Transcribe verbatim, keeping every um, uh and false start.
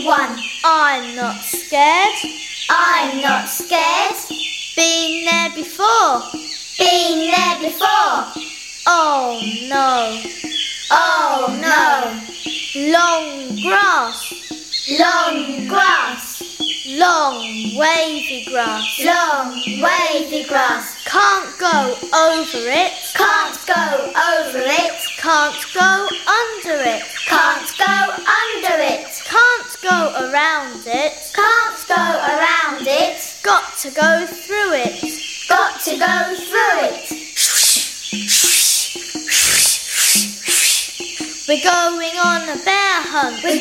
one. I'm not scared. I'm not scared. Been there before. Been there before. Oh no. Oh no. Long grass. Long grass. Long wavy grass. Long wavy grass. Can't go over it. Can't go over it. Can't go under it. Can't go under it. Can't go around it. Can't go around it. Got to go through it. Got to go through it. We're going on a bear hunt. We're